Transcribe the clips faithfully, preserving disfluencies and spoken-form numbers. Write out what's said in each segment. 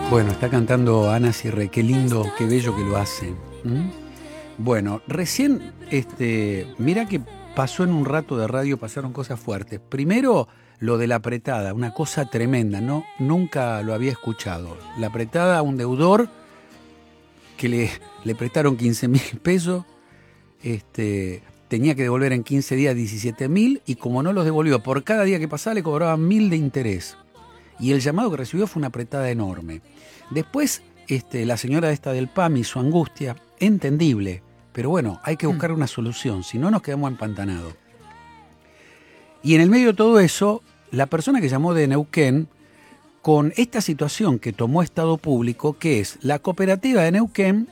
Bueno, está cantando Ana Cirré, qué lindo, qué bello que lo hace. ¿Mm? Bueno, recién, este, mira que pasó en un rato de radio, pasaron cosas fuertes. Primero, lo de la apretada, una cosa tremenda, ¿no? Nunca lo había escuchado. La apretada a un deudor que le, le prestaron quince mil pesos, este, tenía que devolver en quince días diecisiete mil y como no los devolvió, por cada día que pasaba le cobraban mil de interés. Y el llamado que recibió fue una apretada enorme. Después, este, la señora esta del P A M y su angustia, entendible, pero bueno, hay que buscar una solución, si no nos quedamos empantanados. Y en el medio de todo eso, la persona que llamó de Neuquén, con esta situación que tomó Estado Público, que es la cooperativa de Neuquén,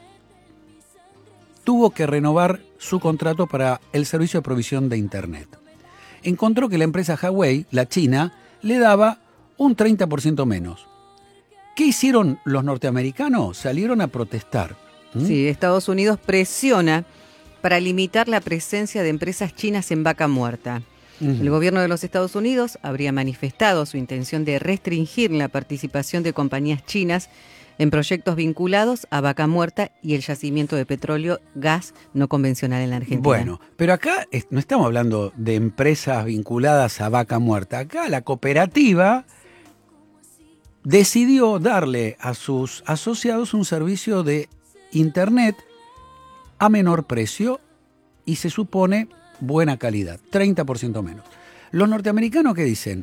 tuvo que renovar su contrato para el servicio de provisión de Internet. Encontró que la empresa Huawei, la china, le daba un treinta por ciento menos. ¿Qué hicieron los norteamericanos? Salieron a protestar. ¿Mm? Sí, Estados Unidos presiona para limitar la presencia de empresas chinas en Vaca Muerta. Uh-huh. El gobierno de los Estados Unidos habría manifestado su intención de restringir la participación de compañías chinas en proyectos vinculados a Vaca Muerta y el yacimiento de petróleo, gas no convencional en la Argentina. Bueno, pero acá no estamos hablando de empresas vinculadas a Vaca Muerta. Acá la cooperativa decidió darle a sus asociados un servicio de Internet a menor precio y se supone buena calidad, treinta por ciento menos. Los norteamericanos, ¿qué dicen?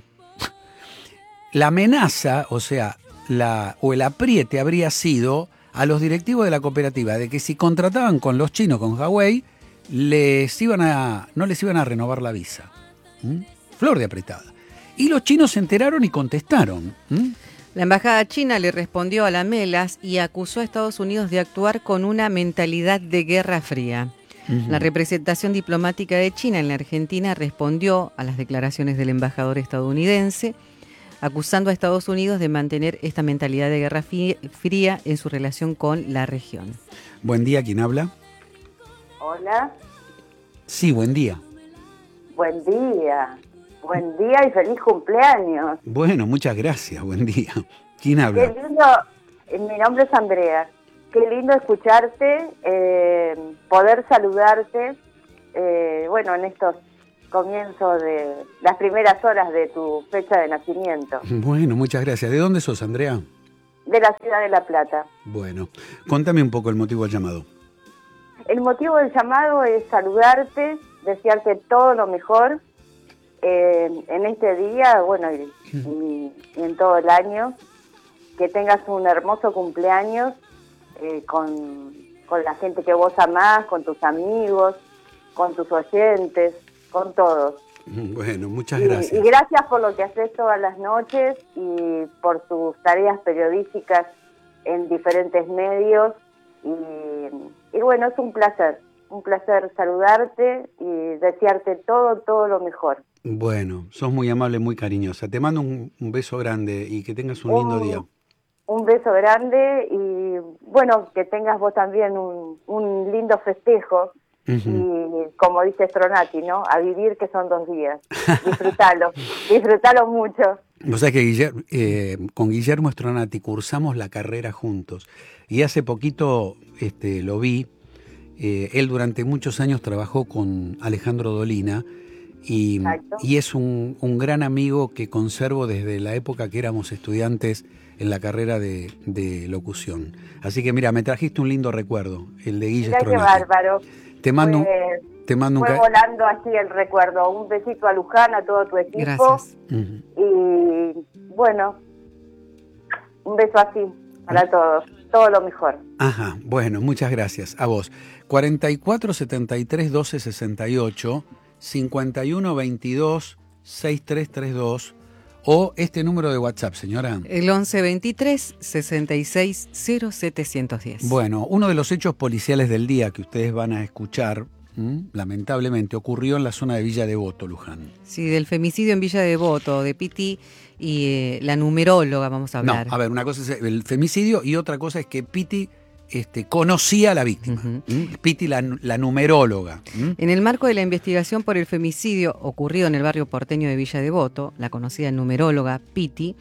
La amenaza, o sea, la, o el apriete habría sido a los directivos de la cooperativa de que si contrataban con los chinos, con Huawei, les iban a, no les iban a renovar la visa. ¿Mm? Flor de apretada. Y los chinos se enteraron y contestaron. ¿Mm? La embajada china le respondió a la Melas y acusó a Estados Unidos de actuar con una mentalidad de guerra fría. Uh-huh. La representación diplomática de China en la Argentina respondió a las declaraciones del embajador estadounidense, acusando a Estados Unidos de mantener esta mentalidad de guerra fría en su relación con la región. Buen día, ¿quién habla? Hola. Sí, buen día. Buen día. Buen día y feliz cumpleaños. Bueno, muchas gracias, buen día. ¿Quién habla? Qué lindo, mi nombre es Andrea. Qué lindo escucharte, eh, poder saludarte, eh, bueno, en estos comienzos de las primeras horas de tu fecha de nacimiento. Bueno, muchas gracias. ¿De dónde sos, Andrea? De la ciudad de La Plata. Bueno, contame un poco el motivo del llamado. El motivo del llamado es saludarte, desearte todo lo mejor eh, en este día, bueno, y, y, y en todo el año, que tengas un hermoso cumpleaños eh, con, con la gente que vos amás, con tus amigos, con tus oyentes, con todos. Bueno, muchas y, gracias. Y gracias por lo que haces todas las noches y por tus tareas periodísticas en diferentes medios. Y, y bueno, es un placer, un placer saludarte y desearte todo, todo lo mejor. Bueno, sos muy amable, muy cariñosa. Te mando un, un beso grande y que tengas un lindo un, día. Un beso grande y bueno, que tengas vos también un, un lindo festejo. Uh-huh. Y como dice Stronati, ¿no? A vivir, que son dos días. Disfrutalo, disfrutalo mucho. Vos sabés que Guillermo, eh, con Guillermo Stronati cursamos la carrera juntos y hace poquito este, lo vi. Eh, él durante muchos años trabajó con Alejandro Dolina y, y es un, un gran amigo que conservo desde la época que éramos estudiantes en la carrera de, de locución. Así que mira, me trajiste un lindo recuerdo, el de Guillermo Stronati. Qué bárbaro. Te mando, fue, te mando fue un ca- volando así el recuerdo. Un besito a Luján, a todo tu equipo. Gracias. Uh-huh. Y bueno, un beso así para uh-huh. todos. Todo lo mejor. Ajá, bueno, muchas gracias. A vos. cuarenta y cuatro setenta y tres doce sesenta y ocho, cincuenta y uno veintidós sesenta y tres treinta y dos o este número de WhatsApp, señora. El once veintitrés sesenta y seis cero setecientos diez. Bueno, uno de los hechos policiales del día que ustedes van a escuchar, ¿m? lamentablemente, ocurrió en la zona de Villa Devoto, Luján. Sí, del femicidio en Villa Devoto, de Piti y eh, la numeróloga, vamos a hablar. No, a ver, una cosa es el femicidio y otra cosa es que Piti este, conocía a la víctima. Uh-huh. ¿Mm? Piti, la, la numeróloga. ¿Mm? En el marco de la investigación por el femicidio ocurrido en el barrio porteño de Villa Devoto, la conocida numeróloga Piti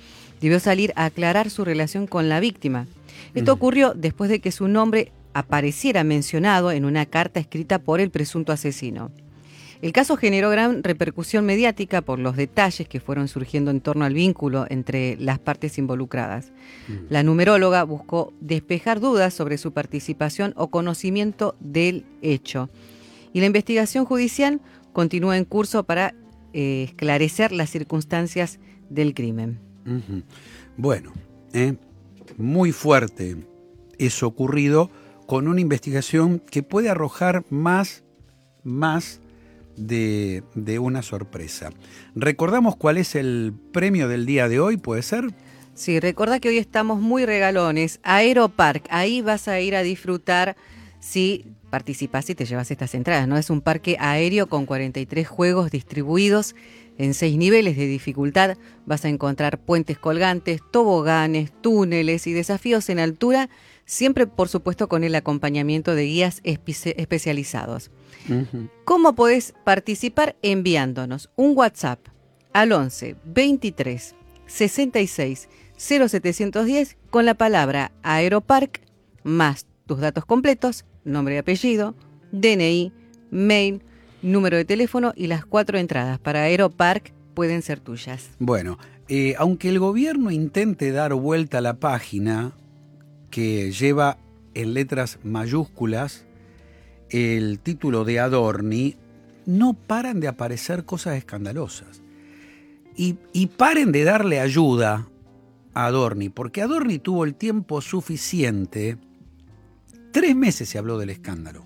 debió salir a aclarar su relación con la víctima. Esto ocurrió después de que su nombre apareciera mencionado en una carta escrita por el presunto asesino. El caso generó gran repercusión mediática por los detalles que fueron surgiendo en torno al vínculo entre las partes involucradas. La numeróloga buscó despejar dudas sobre su participación o conocimiento del hecho. Y la investigación judicial continúa en curso para eh, esclarecer las circunstancias del crimen. Uh-huh. Bueno, eh, muy fuerte eso ocurrido, con una investigación que puede arrojar más, más de, de una sorpresa. ¿Recordamos cuál es el premio del día de hoy? ¿Puede ser? Sí, recordá que hoy estamos muy regalones. Aeropark, ahí vas a ir a disfrutar si participas y te llevas estas entradas, ¿no? Es un parque aéreo con cuarenta y tres juegos distribuidos en seis niveles de dificultad. Vas a encontrar puentes colgantes, toboganes, túneles y desafíos en altura, siempre, por supuesto, con el acompañamiento de guías espe- especializados. Uh-huh. ¿Cómo podés participar? Enviándonos un WhatsApp al once veintitrés sesenta y seis cero setecientos diez con la palabra Aeropark más tus datos completos, nombre y apellido, D N I, mail, número de teléfono y las cuatro entradas para Aeropark pueden ser tuyas. Bueno, eh, aunque el gobierno intente dar vuelta a la página que lleva en letras mayúsculas el título de Adorni, no paran de aparecer cosas escandalosas. Y, y paren de darle ayuda a Adorni, porque Adorni tuvo el tiempo suficiente. Tres meses se habló del escándalo.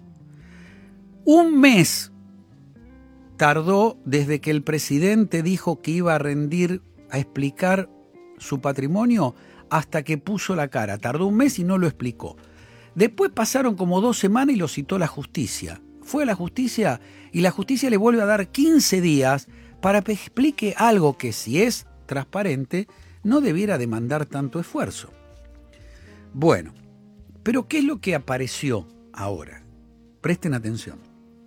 Un mes tardó desde que el presidente dijo que iba a rendir, a explicar su patrimonio, hasta que puso la cara. Tardó un mes y no lo explicó. Después pasaron como dos semanas y lo citó la justicia. Fue a la justicia y la justicia le vuelve a dar quince días para que explique algo que, si es transparente, no debiera demandar tanto esfuerzo. Bueno, pero ¿qué es lo que apareció ahora? Presten atención.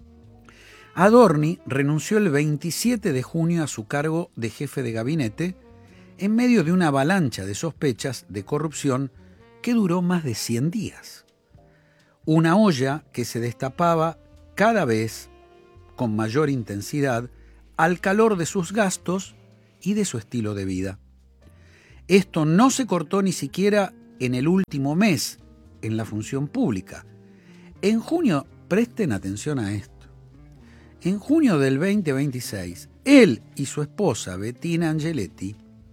Adorni renunció el veintisiete de junio a su cargo de jefe de gabinete en medio de una avalancha de sospechas de corrupción que duró más de cien días. Una olla que se destapaba cada vez con mayor intensidad al calor de sus gastos y de su estilo de vida. Esto no se cortó ni siquiera en el último mes en la función pública. En junio, presten atención a esto, en junio del veinte veintiséis, él y su esposa Bettina Angeletti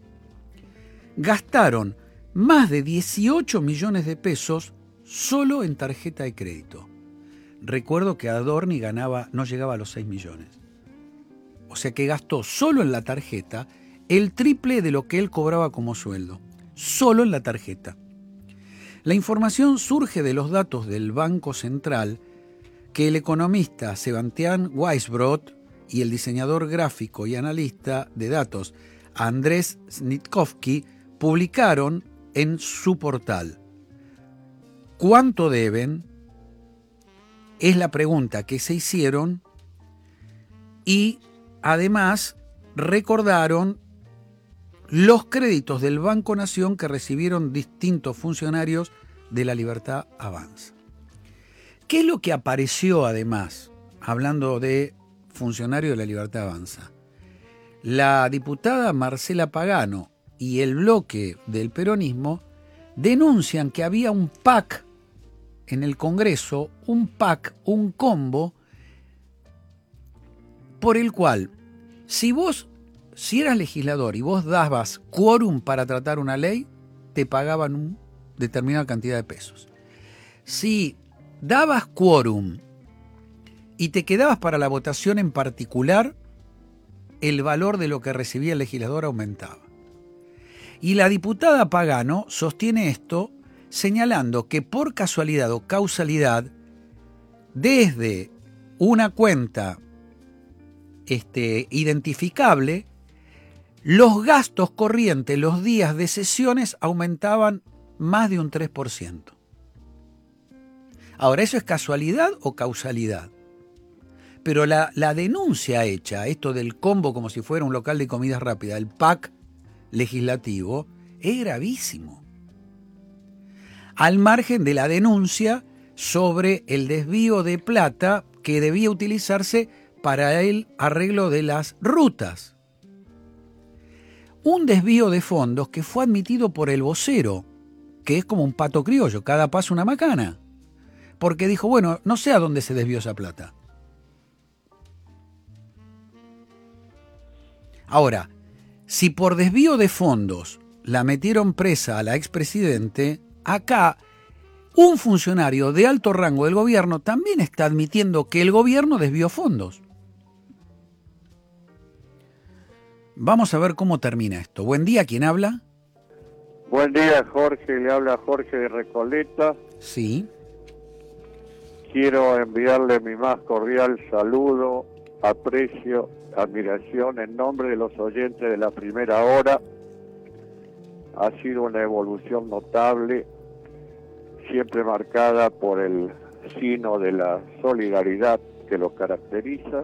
gastaron más de dieciocho millones de pesos solo en tarjeta de crédito. Recuerdo que Adorni ganaba, no llegaba a los seis millones. O sea que gastó solo en la tarjeta el triple de lo que él cobraba como sueldo. Solo en la tarjeta. La información surge de los datos del Banco Central que el economista Sebastián Weisbrot y el diseñador gráfico y analista de datos Andrés Snitkovsky publicaron en su portal. ¿Cuánto deben? Es la pregunta que se hicieron y además recordaron los créditos del Banco Nación que recibieron distintos funcionarios de La Libertad Avanza. ¿Qué es lo que apareció además, hablando de funcionarios de La Libertad Avanza? La diputada Marcela Pagano y el bloque del peronismo denuncian que había un PAC en el Congreso, un PAC, un combo, por el cual, si vos, si eras legislador y vos dabas quórum para tratar una ley, te pagaban una determinada cantidad de pesos. Si dabas quórum y te quedabas para la votación en particular, el valor de lo que recibía el legislador aumentaba. Y la diputada Pagano sostiene esto señalando que por casualidad o causalidad, desde una cuenta este, identificable, los gastos corrientes, los días de sesiones aumentaban más de un tres por ciento. Ahora, ¿eso es casualidad o causalidad? Pero la, la denuncia hecha, esto del combo como si fuera un local de comidas rápidas, el PAC legislativo, Es gravísimo. Al margen de la denuncia sobre el desvío de plata que debía utilizarse para el arreglo de las rutas. Un desvío de fondos que fue admitido por el vocero, que es como un pato criollo, cada paso una macana. Porque dijo, bueno, no sé a dónde se desvió esa plata. Ahora, si por desvío de fondos la metieron presa a la expresidente, acá un funcionario de alto rango del gobierno también está admitiendo que el gobierno desvió fondos. Vamos a ver cómo termina esto. Buen día, ¿quién habla? Buen día, Jorge, le habla Jorge de Recoleta. Sí. Quiero enviarle mi más cordial saludo, aprecio, admiración en nombre de los oyentes de la primera hora. Ha sido una evolución notable, siempre marcada por el signo de la solidaridad que lo caracteriza.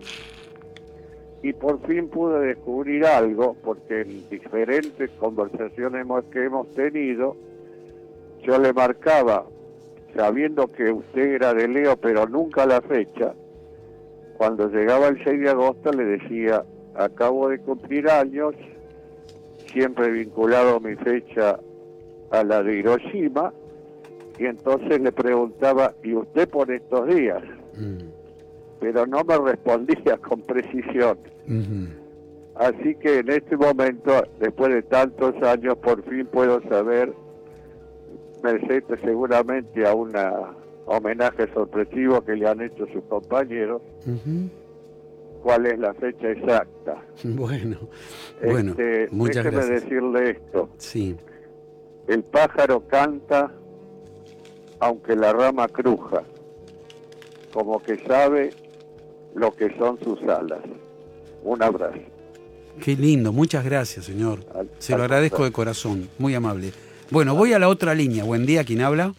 Y por fin pude descubrir algo, porque en diferentes conversaciones que hemos tenido, yo le marcaba, sabiendo que usted era de Leo, pero nunca la fecha. Cuando llegaba el seis de agosto le decía, acabo de cumplir años, siempre vinculado mi fecha a la de Hiroshima, y entonces le preguntaba, ¿y usted por estos días? Mm. Pero no me respondía con precisión. Uh-huh. Así que en este momento, después de tantos años, por fin puedo saber, merced seguramente a un homenaje sorpresivo que le han hecho sus compañeros, uh-huh. cuál es la fecha exacta. Bueno, este, bueno, muchas déjeme gracias. decirle esto. Sí. El pájaro canta aunque la rama cruja, como que sabe lo que son sus alas. Un abrazo. Qué lindo, muchas gracias, señor. Al, Se lo agradezco contrario. De corazón, muy amable. Bueno, voy a la otra línea. Buen día, ¿quién habla?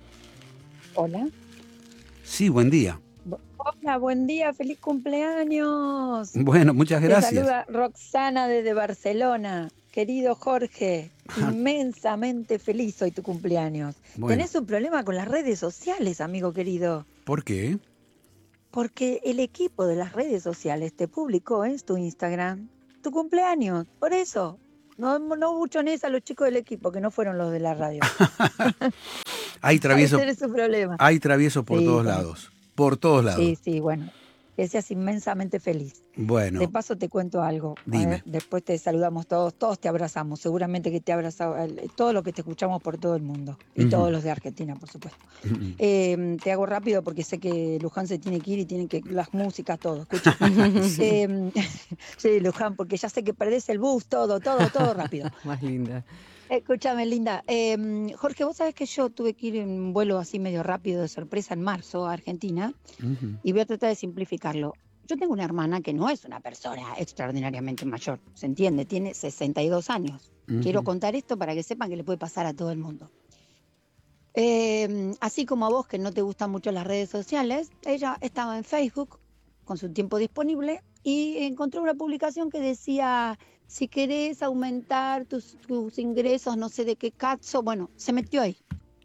Hola. Sí, buen día. Hola, buen día, feliz cumpleaños. Bueno, muchas gracias. Te saluda Roxana desde Barcelona. Querido Jorge, inmensamente feliz hoy tu cumpleaños. Bueno. Tenés un problema con las redes sociales, amigo querido. ¿Por qué? Porque el equipo de las redes sociales te publicó en tu Instagram tu cumpleaños. Por eso, no, no buchones a los chicos del equipo, que no fueron los de la radio. Hay traviesos. Ese es su problema. Hay traviesos por sí, todos bueno. lados. Por todos lados. Sí, sí, bueno. Que seas inmensamente feliz. Bueno. De paso te cuento algo. Dime. ¿eh? Después te saludamos todos, todos te abrazamos. Seguramente que te abrazado todo lo que te escuchamos por todo el mundo. Y uh-huh. todos los de Argentina, por supuesto. Uh-huh. Eh, te hago rápido porque sé que Luján se tiene que ir y tienen que las músicas, todo. Escucha. sí. Eh, sí, Luján, porque ya sé que perdés el bus, todo, todo, todo rápido. Más linda. Escúchame, linda. Eh, Jorge, vos sabés que yo tuve que ir en un vuelo así medio rápido de sorpresa en marzo a Argentina uh-huh. y voy a tratar de simplificarlo. Yo tengo una hermana que no es una persona extraordinariamente mayor, ¿se entiende? Tiene sesenta y dos años. Uh-huh. Quiero contar esto para que sepan que le puede pasar a todo el mundo. Eh, así como a vos que no te gustan mucho las redes sociales, ella estaba en Facebook con su tiempo disponible y encontró una publicación que decía... Si querés aumentar tus, tus ingresos, no sé de qué caso, bueno, se metió ahí.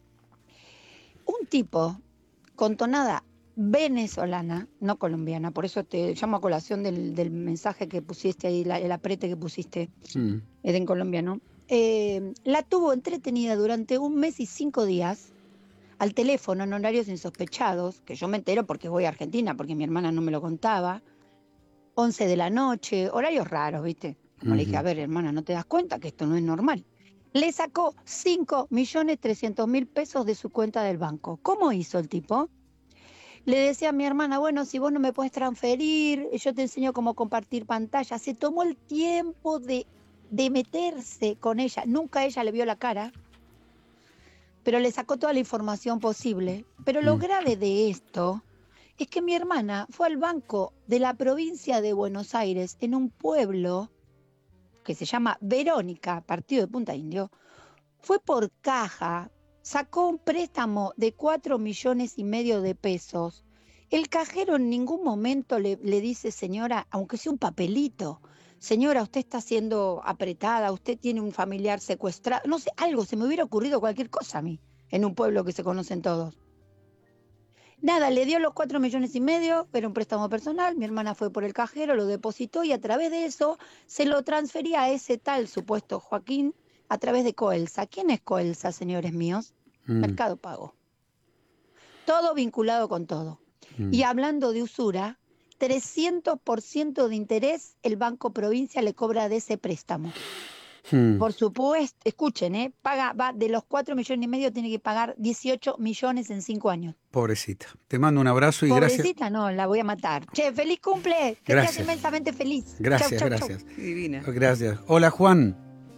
Un tipo con tonada venezolana, no colombiana, por eso te llamo a colación del, del mensaje que pusiste ahí, la, el aprete que pusiste, mm. es en colombiano, eh, la tuvo entretenida durante un mes y cinco días al teléfono en horarios insospechados, que yo me entero porque voy a Argentina, porque mi hermana no me lo contaba, once de la noche, horarios raros, ¿viste? Como uh-huh. le dije, a ver, hermana, ¿no te das cuenta que esto no es normal? Le sacó cinco millones trescientos mil pesos de su cuenta del banco. ¿Cómo hizo el tipo? Le decía a mi hermana, bueno, si vos no me puedes transferir, yo te enseño cómo compartir pantalla. Se tomó el tiempo de, de meterse con ella. Nunca ella le vio la cara, pero le sacó toda la información posible. Pero lo uh-huh. grave de esto es que mi hermana fue al banco de la provincia de Buenos Aires, en un pueblo que se llama Verónica, partido de Punta Indio, fue por caja, sacó un préstamo de cuatro millones y medio de pesos. El cajero en ningún momento le, le dice, señora, aunque sea un papelito, señora, usted está siendo apretada, usted tiene un familiar secuestrado, no sé, algo, se me hubiera ocurrido cualquier cosa a mí, en un pueblo que se conocen todos. Nada, le dio los cuatro millones y medio, era un préstamo personal, mi hermana fue por el cajero, lo depositó y a través de eso se lo transfería a ese tal supuesto Joaquín a través de Coelsa. ¿Quién es Coelsa, señores míos? Mm. Mercado Pago. Todo vinculado con todo. Mm. Y hablando de usura, trescientos por ciento de interés el Banco Provincia le cobra de ese préstamo. Hmm. Por supuesto, escuchen, ¿eh? Paga, va de los cuatro millones y medio, tiene que pagar dieciocho millones en cinco años. Pobrecita. Te mando un abrazo y Pobrecita, gracias. Pobrecita, no, la voy a matar. Che, feliz cumple. Que gracias. seas inmensamente feliz. Gracias, chau, chau, gracias. Chau. Divina. Gracias. Hola, Juan.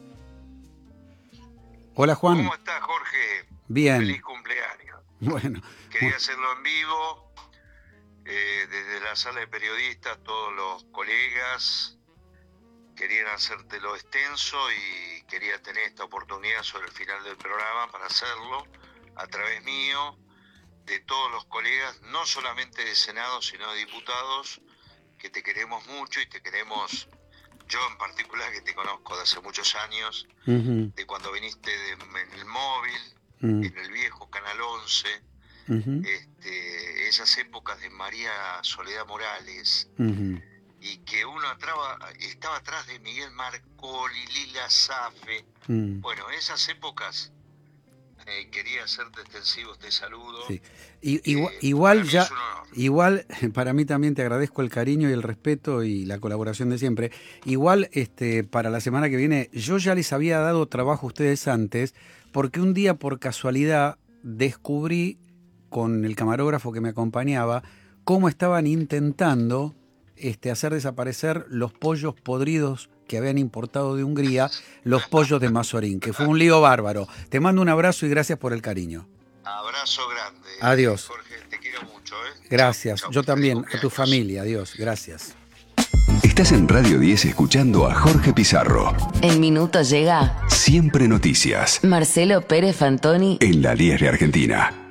Hola, Juan. ¿Cómo estás, Jorge? Bien. Feliz cumpleaños. Bueno. Quería bueno. hacerlo en vivo, eh, desde la sala de periodistas, todos los colegas querían hacértelo extenso y quería tener esta oportunidad sobre el final del programa para hacerlo a través mío, de todos los colegas, no solamente de Senado, sino de diputados, que te queremos mucho y te queremos, yo en particular, que te conozco de hace muchos años, uh-huh. de cuando viniste de, en el móvil, uh-huh. en el viejo Canal once, uh-huh. este, esas épocas de María Soledad Morales, uh-huh. y que uno atraba, estaba atrás de Miguel Marcoli, Lila Safe. Mm. Bueno, esas épocas eh, quería hacerte extensivo este saludo. Sí. Y, igual, eh, igual ya, igual para mí también te agradezco el cariño y el respeto y la colaboración de siempre. Igual este, para la semana que viene, yo ya les había dado trabajo a ustedes antes, porque un día por casualidad descubrí con el camarógrafo que me acompañaba cómo estaban intentando Este, hacer desaparecer los pollos podridos que habían importado de Hungría, los pollos de Mazorín, que fue un lío bárbaro. Te mando un abrazo y gracias por el cariño. Abrazo grande. Adiós. Jorge, te quiero mucho, ¿eh? Gracias. Chau, chau, Yo también, chau, a tu familia. Adiós. Gracias. Estás en Radio diez escuchando a Jorge Pizarro. En minutos llega Siempre Noticias. Marcelo Pérez Fantoni en la diez de Argentina.